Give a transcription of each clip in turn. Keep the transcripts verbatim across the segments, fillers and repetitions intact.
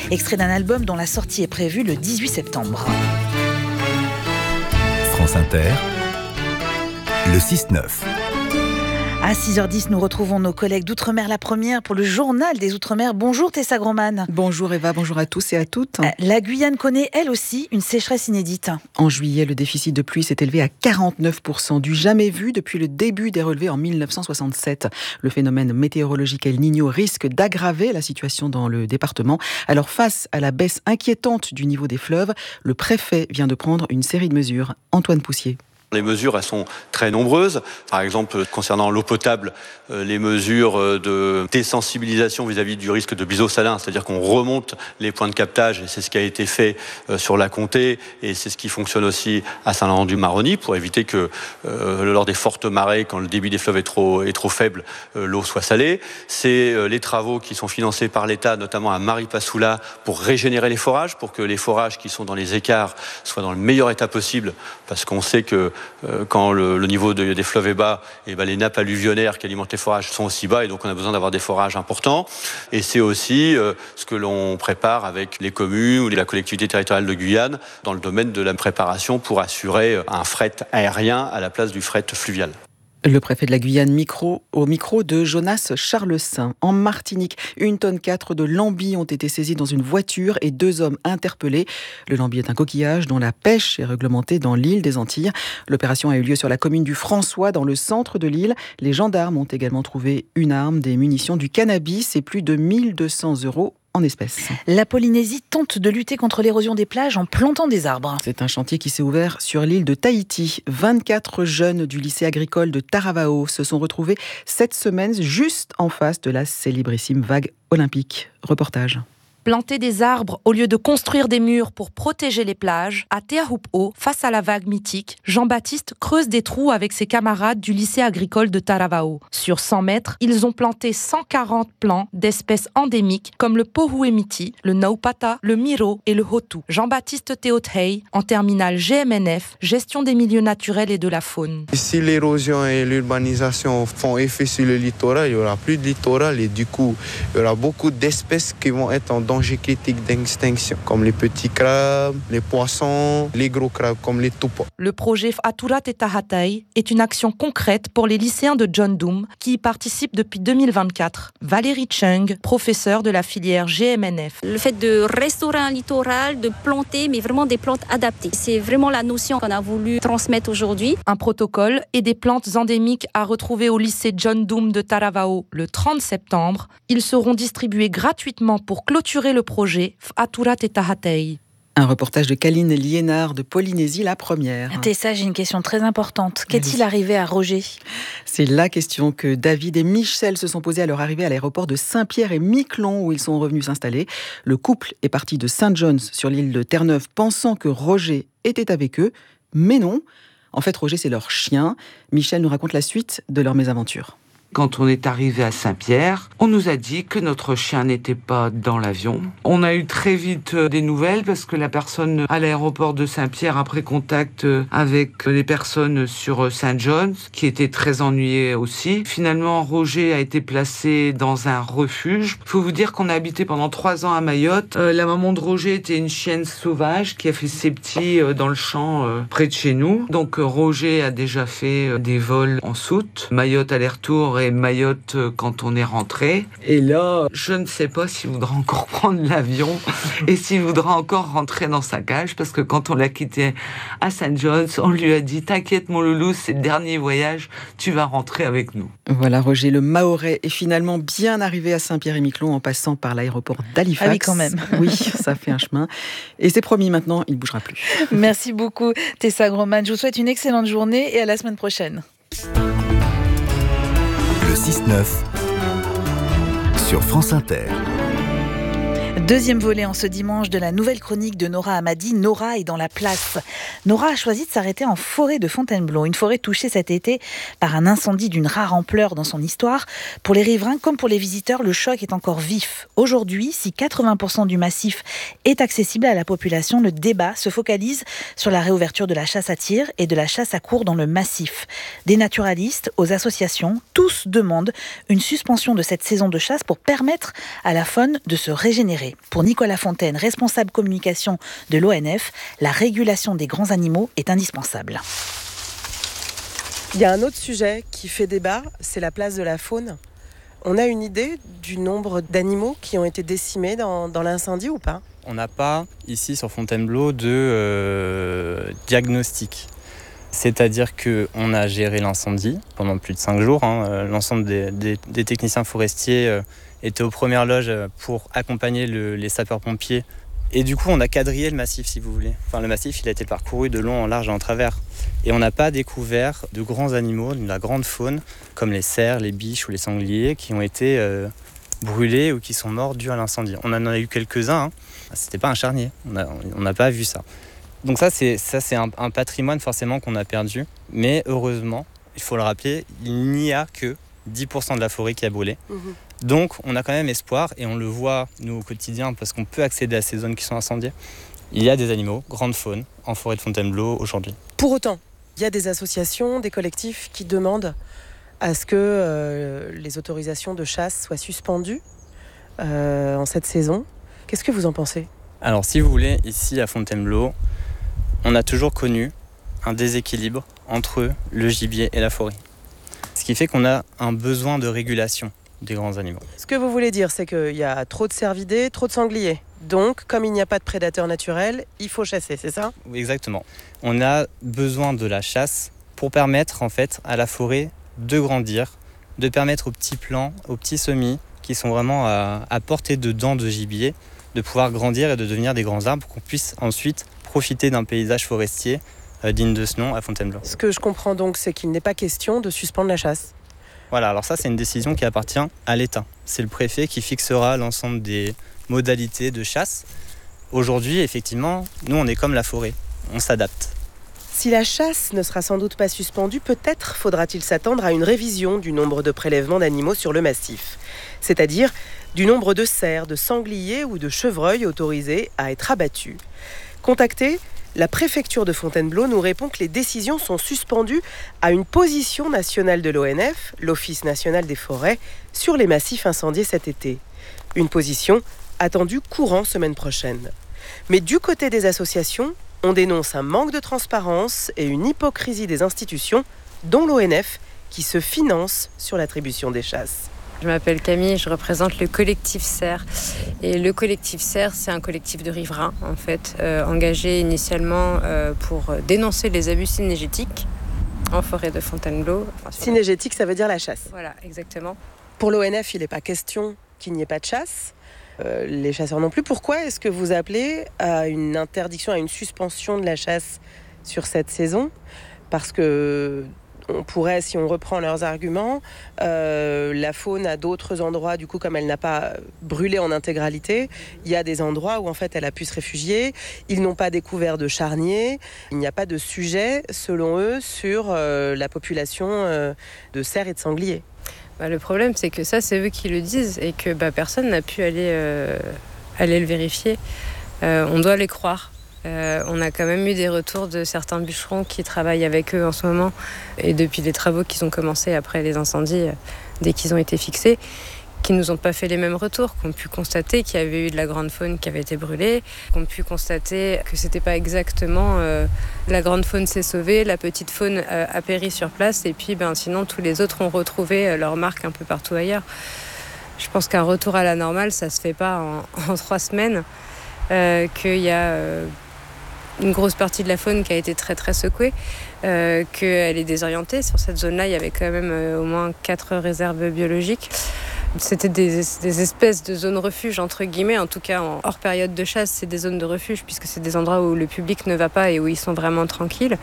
extrait d'un album dont la sortie est prévue le dix-huit septembre. France Inter, le six neuf. À six heures dix, nous retrouvons nos collègues d'Outre-mer La Première pour le journal des Outre-mer. Bonjour Tessa Groman. Bonjour Eva, bonjour à tous et à toutes. La Guyane connaît elle aussi une sécheresse inédite. En juillet, le déficit de pluie s'est élevé à quarante-neuf pour cent, du jamais vu depuis le début des relevés en mille neuf cent soixante-sept. Le phénomène météorologique El Niño risque d'aggraver la situation dans le département. Alors face à la baisse inquiétante du niveau des fleuves, le préfet vient de prendre une série de mesures. Antoine Poussier. Les mesures, elles sont très nombreuses. Par exemple, concernant l'eau potable, euh, les mesures de désensibilisation vis-à-vis du risque de biseau salin, c'est-à-dire qu'on remonte les points de captage, et c'est ce qui a été fait euh, sur la Comté, et c'est ce qui fonctionne aussi à Saint-Laurent-du-Maroni, pour éviter que, euh, lors des fortes marées, quand le débit des fleuves est trop, est trop faible, euh, l'eau soit salée. C'est euh, les travaux qui sont financés par l'État, notamment à Maripasoula, pour régénérer les forages, pour que les forages qui sont dans les écarts soient dans le meilleur état possible, parce qu'on sait que Euh, quand le, le niveau de, des fleuves est bas, et ben les nappes alluvionnaires qui alimentent les forages sont aussi bas, et donc on a besoin d'avoir des forages importants. Et c'est aussi euh, ce que l'on prépare avec les communes ou la collectivité territoriale de Guyane dans le domaine de la préparation pour assurer un fret aérien à la place du fret fluvial. Le préfet de la Guyane micro, au micro de Jonas Charles-Saint. En Martinique, une tonne quatre de lambi ont été saisis dans une voiture et deux hommes interpellés. Le lambi est un coquillage dont la pêche est réglementée dans l'île des Antilles. L'opération a eu lieu sur la commune du François, dans le centre de l'île. Les gendarmes ont également trouvé une arme, des munitions, du cannabis et plus de mille deux cents euros en espèces. La Polynésie tente de lutter contre l'érosion des plages en plantant des arbres. C'est un chantier qui s'est ouvert sur l'île de Tahiti. vingt-quatre jeunes du lycée agricole de Taravao se sont retrouvés cette semaine juste en face de la célébrissime vague olympique. Reportage. Planter des arbres au lieu de construire des murs pour protéger les plages, à Te Ahupu'o, face à la vague mythique, Jean-Baptiste creuse des trous avec ses camarades du lycée agricole de Taravao. Sur cent mètres, ils ont planté cent quarante plants d'espèces endémiques comme le pohuemiti, le naupata, le miro et le hotu. Jean-Baptiste Teothei, en terminale G M N F, gestion des milieux naturels et de la faune. Si l'érosion et l'urbanisation font effet sur le littoral, il n'y aura plus de littoral et du coup, il y aura beaucoup d'espèces qui vont être en danger danger critique d'extinction, comme les petits crabes, les poissons, les gros crabes comme les taupas. Le projet F'Aturat et Tahatai est une action concrète pour les lycéens de John Doom qui y participent depuis deux mille vingt-quatre. Valérie Chung, professeure de la filière G M N F. Le fait de restaurer un littoral, de planter, mais vraiment des plantes adaptées. C'est vraiment la notion qu'on a voulu transmettre aujourd'hui. Un protocole et des plantes endémiques à retrouver au lycée John Doom de Taravao le trente septembre. Ils seront distribués gratuitement pour clôturer le projet F'Aturat et Tahatai. Un reportage de Kaline Liénard de Polynésie La Première. Tessa, j'ai une question très importante. Qu'est-il arrivé à Roger ? C'est la question que David et Michel se sont posés à leur arrivée à l'aéroport de Saint-Pierre et Miquelon où ils sont revenus s'installer. Le couple est parti de Saint John's sur l'île de Terre-Neuve pensant que Roger était avec eux, mais non. En fait, Roger, c'est leur chien. Michel nous raconte la suite de leur mésaventure. Quand on est arrivé à Saint-Pierre, on nous a dit que notre chien n'était pas dans l'avion. On a eu très vite des nouvelles parce que la personne à l'aéroport de Saint-Pierre a pris contact avec les personnes sur Saint John's, qui étaient très ennuyées aussi. Finalement, Roger a été placé dans un refuge. Il faut vous dire qu'on a habité pendant trois ans à Mayotte. Euh, la maman de Roger était une chienne sauvage qui a fait ses petits euh, dans le champ euh, près de chez nous. Donc euh, Roger a déjà fait euh, des vols en soute. Mayotte aller-retour et Mayotte quand on est rentré. Et là, je ne sais pas s'il voudra encore prendre l'avion et s'il voudra encore rentrer dans sa cage parce que quand on l'a quitté à Saint John's, on lui a dit « T'inquiète mon loulou, c'est le dernier voyage, tu vas rentrer avec nous ». Voilà, Roger le Mahorais est finalement bien arrivé à Saint-Pierre-et-Miquelon en passant par l'aéroport d'Halifax. Ah oui, quand même. Oui, ça fait un chemin. Et c'est promis, maintenant, il ne bougera plus. Merci beaucoup, Tessa Groman. Je vous souhaite une excellente journée et à la semaine prochaine. Le six neuf sur France Inter. Deuxième volet en ce dimanche de la nouvelle chronique de Nora Hamadi, Nora est dans la place. Nora a choisi de s'arrêter en forêt de Fontainebleau, une forêt touchée cet été par un incendie d'une rare ampleur dans son histoire. Pour les riverains comme pour les visiteurs, le choc est encore vif. Aujourd'hui, si quatre-vingts pour cent du massif est accessible à la population, le débat se focalise sur la réouverture de la chasse à tir et de la chasse à courre dans le massif. Des naturalistes aux associations, tous demandent une suspension de cette saison de chasse pour permettre à la faune de se régénérer. gérer. Pour Nicolas Fontaine, responsable communication de l'O N F, la régulation des grands animaux est indispensable. Il y a un autre sujet qui fait débat, c'est la place de la faune. On a une idée du nombre d'animaux qui ont été décimés dans, dans l'incendie ou pas ? On n'a pas, ici sur Fontainebleau, de euh, diagnostic. C'est-à-dire qu'on a géré l'incendie pendant plus de cinq jours. Hein. L'ensemble des, des, des techniciens forestiers euh, étaient aux premières loges pour accompagner le, les sapeurs-pompiers. Et du coup, on a quadrillé le massif, si vous voulez. Enfin, le massif, il a été parcouru de long en large et en travers. Et on n'a pas découvert de grands animaux, de la grande faune, comme les cerfs, les biches ou les sangliers, qui ont été euh, brûlés ou qui sont morts dus à l'incendie. On en a eu quelques-uns. Hein. C'était pas un charnier. On n'a pas vu ça. Donc ça, c'est, ça, c'est un, un patrimoine forcément qu'on a perdu. Mais heureusement, il faut le rappeler, il n'y a que dix pour cent de la forêt qui a brûlé. Mmh. Donc on a quand même espoir et on le voit nous au quotidien parce qu'on peut accéder à ces zones qui sont incendiées. Il y a des animaux, grande faune, en forêt de Fontainebleau aujourd'hui. Pour autant, il y a des associations, des collectifs qui demandent à ce que euh, les autorisations de chasse soient suspendues euh, en cette saison. Qu'est-ce que vous en pensez ? Alors si vous voulez, ici à Fontainebleau, on a toujours connu un déséquilibre entre le gibier et la forêt. Ce qui fait qu'on a un besoin de régulation des grands animaux. Ce que vous voulez dire, c'est qu'il y a trop de cervidés, trop de sangliers. Donc, comme il n'y a pas de prédateurs naturels, il faut chasser, c'est ça ? Oui, exactement. On a besoin de la chasse pour permettre en fait à la forêt de grandir, de permettre aux petits plants, aux petits semis qui sont vraiment à, à portée de dents de gibier, de pouvoir grandir et de devenir des grands arbres pour qu'on puisse ensuite profiter d'un paysage forestier euh, digne de ce nom à Fontainebleau. Ce que je comprends donc, c'est qu'il n'est pas question de suspendre la chasse. Voilà, alors ça c'est une décision qui appartient à l'État. C'est le préfet qui fixera l'ensemble des modalités de chasse. Aujourd'hui, effectivement, nous on est comme la forêt, on s'adapte. Si la chasse ne sera sans doute pas suspendue, peut-être faudra-t-il s'attendre à une révision du nombre de prélèvements d'animaux sur le massif. C'est-à-dire du nombre de cerfs, de sangliers ou de chevreuils autorisés à être abattus. Contacté, la préfecture de Fontainebleau nous répond que les décisions sont suspendues à une position nationale de l'O N F, l'Office national des forêts, sur les massifs incendiés cet été. Une position attendue courant semaine prochaine. Mais du côté des associations, on dénonce un manque de transparence et une hypocrisie des institutions, dont l'O N F, qui se finance sur l'attribution des chasses. Je m'appelle Camille, je représente le collectif Cerf. Et le collectif Cerf, c'est un collectif de riverains, en fait, euh, engagé initialement euh, pour dénoncer les abus cynégétiques en forêt de Fontainebleau. Enfin, Cynégétique, ça veut dire la chasse. Voilà, exactement. Pour l'O N F, il n'est pas question qu'il n'y ait pas de chasse. Euh, les chasseurs non plus. Pourquoi est-ce que vous appelez à une interdiction, à une suspension de la chasse sur cette saison ? Parce que on pourrait, si on reprend leurs arguments, euh, la faune à d'autres endroits, du coup, comme elle n'a pas brûlé en intégralité, il y a des endroits où en fait elle a pu se réfugier. Ils n'ont pas découvert de charniers. Il n'y a pas de sujet, selon eux, sur euh, la population euh, de cerfs et de sangliers. Bah, le problème, c'est que ça, c'est eux qui le disent et que bah, personne n'a pu aller, euh, aller le vérifier. Euh, on doit les croire. Euh, on a quand même eu des retours de certains bûcherons qui travaillent avec eux en ce moment et depuis les travaux qu'ils ont commencé après les incendies, euh, dès qu'ils ont été fixés, qui nous ont pas fait les mêmes retours, qu'on pu constater qu'il y avait eu de la grande faune qui avait été brûlée, qu'on pu constater que c'était pas exactement euh, la grande faune s'est sauvée, la petite faune euh, a péri sur place et puis ben, sinon tous les autres ont retrouvé euh, leurs marques un peu partout ailleurs. Je pense qu'un retour à la normale, ça se fait pas en, en trois semaines, euh, qu'il y a euh, une grosse partie de la faune qui a été très très secouée, euh, qu'elle est désorientée. Sur cette zone-là, il y avait quand même euh, au moins quatre réserves biologiques. C'était des, des espèces de zones refuge, entre guillemets, en tout cas en hors période de chasse, c'est des zones de refuge puisque c'est des endroits où le public ne va pas et où ils sont vraiment tranquilles.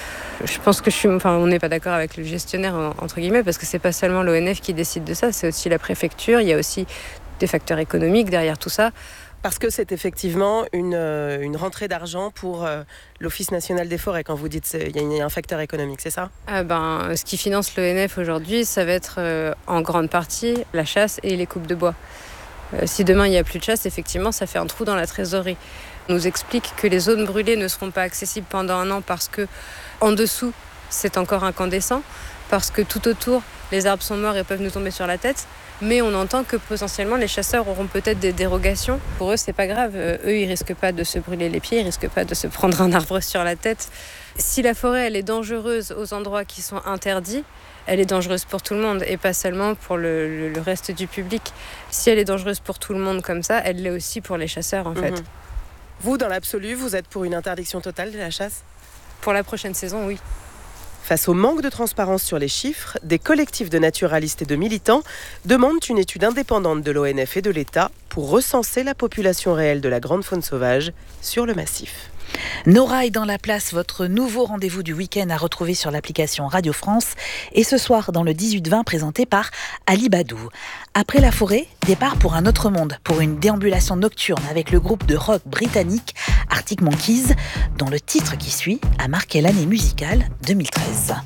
Je pense que je suis, enfin, on n'est pas d'accord avec le gestionnaire, entre guillemets, parce que c'est pas seulement l'O N F qui décide de ça, c'est aussi la préfecture, il y a aussi des facteurs économiques derrière tout ça. Parce que c'est effectivement une, euh, une rentrée d'argent pour euh, l'Office national des forêts, quand vous dites qu'il y a un facteur économique, c'est ça ? ah ben, Ce qui finance l'O N F aujourd'hui, ça va être euh, en grande partie la chasse et les coupes de bois. Euh, si demain il n'y a plus de chasse, effectivement, ça fait un trou dans la trésorerie. On nous explique que les zones brûlées ne seront pas accessibles pendant un an parce que en dessous, c'est encore incandescent. parce que tout autour, les arbres sont morts et peuvent nous tomber sur la tête. Mais on entend que potentiellement les chasseurs auront peut-être des dérogations. Pour eux, c'est pas grave. Eux, ils risquent pas de se brûler les pieds, ils risquent pas de se prendre un arbre sur la tête. Si la forêt, elle est dangereuse aux endroits qui sont interdits, elle est dangereuse pour tout le monde et pas seulement pour le, le, le reste du public. Si elle est dangereuse pour tout le monde comme ça, elle l'est aussi pour les chasseurs en fait. Mmh. Vous, dans l'absolu, vous êtes pour une interdiction totale de la chasse ? Pour la prochaine saison, oui. Face au manque de transparence sur les chiffres, des collectifs de naturalistes et de militants demandent une étude indépendante de l'O N F et de l'État pour recenser la population réelle de la grande faune sauvage sur le massif. Nora est dans la place, votre nouveau rendez-vous du week-end à retrouver sur l'application Radio France. Et ce soir, dans le dix-huit vingt, présenté par Ali Badou. Après la forêt, départ pour un autre monde, pour une déambulation nocturne avec le groupe de rock britannique Arctic Monkeys, dont le titre qui suit a marqué l'année musicale deux mille treize.